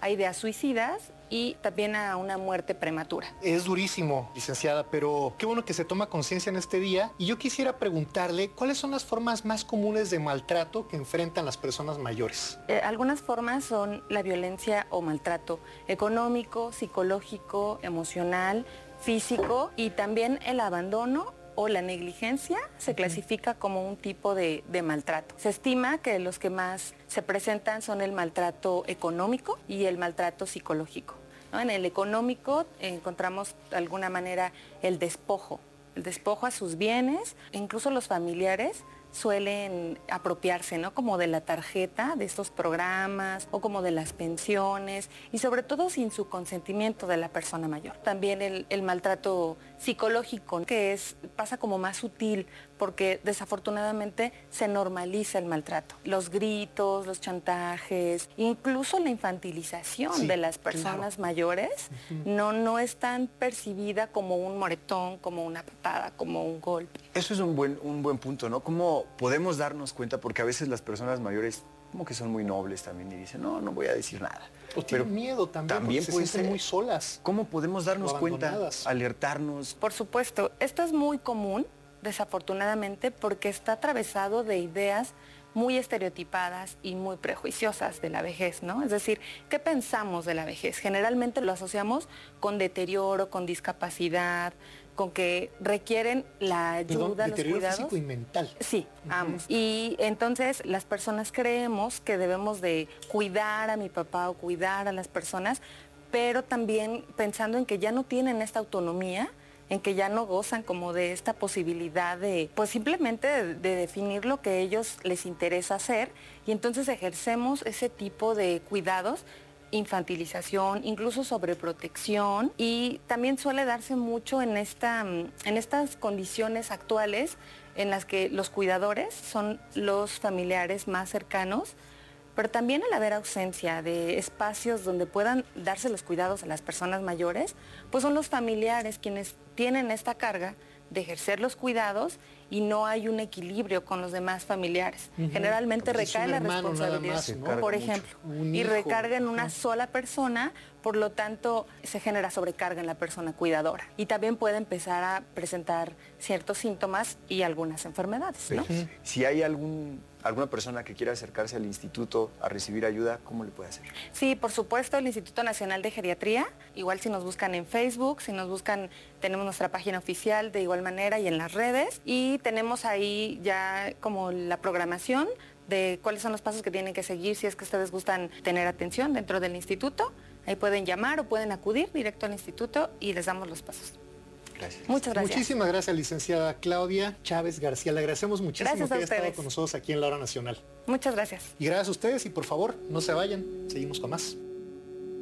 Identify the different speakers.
Speaker 1: a ideas suicidas y también a una muerte prematura.
Speaker 2: Es durísimo, licenciada, pero qué bueno que se toma conciencia en este día. Y yo quisiera preguntarle, ¿cuáles son las formas más comunes de maltrato que enfrentan las personas mayores?
Speaker 1: Algunas formas son la violencia o maltrato económico, psicológico, emocional, físico, y también el abandono o la negligencia se clasifica como un tipo de maltrato. Se estima que los que más se presentan son el maltrato económico y el maltrato psicológico, ¿no? En el económico encontramos de alguna manera el despojo a sus bienes. Incluso los familiares suelen apropiarse, ¿no? Como de la tarjeta de estos programas o como de las pensiones, y sobre todo sin su consentimiento de la persona mayor. También el maltrato psicológico, que pasa como más sutil, porque desafortunadamente se normaliza el maltrato. Los gritos, los chantajes, incluso la infantilización de las personas mayores no es tan percibida como un moretón, como una patada, como un golpe.
Speaker 3: Eso es un buen punto, ¿no? ¿Cómo podemos darnos cuenta? Porque a veces las personas mayores como que son muy nobles también y dicen, no voy a decir nada.
Speaker 2: O tienen miedo también porque se sienten muy solas.
Speaker 3: ¿Cómo podemos darnos cuenta, alertarnos?
Speaker 1: Por supuesto, esto es muy común, desafortunadamente, porque está atravesado de ideas muy estereotipadas y muy prejuiciosas de la vejez, ¿no? Es decir, ¿qué pensamos de la vejez? Generalmente lo asociamos con deterioro, con discapacidad, con que requieren la ayuda, los cuidados.
Speaker 2: Físico y mental.
Speaker 1: Sí, ambos. Y entonces las personas creemos que debemos de cuidar a mi papá o cuidar a las personas, pero también pensando en que ya no tienen esta autonomía, en que ya no gozan como de esta posibilidad de, pues simplemente de definir lo que a ellos les interesa hacer, y entonces ejercemos ese tipo de cuidados, infantilización, incluso sobreprotección, y también suele darse mucho en estas condiciones actuales en las que los cuidadores son los familiares más cercanos, pero también al haber ausencia de espacios donde puedan darse los cuidados a las personas mayores, pues son los familiares quienes tienen esta carga de ejercer los cuidados, y no hay un equilibrio con los demás familiares. Generalmente recae la responsabilidad, más, ¿no? Por ejemplo, y recarga en una sola persona, por lo tanto se genera sobrecarga en la persona cuidadora. Y también puede empezar a presentar ciertos síntomas y algunas enfermedades, ¿no?
Speaker 3: Si hay alguna persona que quiera acercarse al instituto a recibir ayuda, ¿cómo le puede hacer?
Speaker 1: Sí, por supuesto, el Instituto Nacional de Geriatría. Igual si nos buscan en Facebook, si nos buscan, tenemos nuestra página oficial de igual manera y en las redes. Y tenemos ahí ya como la programación de cuáles son los pasos que tienen que seguir si es que ustedes gustan tener atención dentro del instituto. Ahí pueden llamar o pueden acudir directo al instituto y les damos los pasos.
Speaker 3: Gracias.
Speaker 1: Muchas gracias.
Speaker 2: Muchísimas gracias, licenciada Claudia Chávez García. Le agradecemos muchísimo que haya estado con nosotros aquí en La Hora Nacional.
Speaker 1: Muchas gracias.
Speaker 2: Y gracias a ustedes, y por favor, no se vayan. Seguimos con más.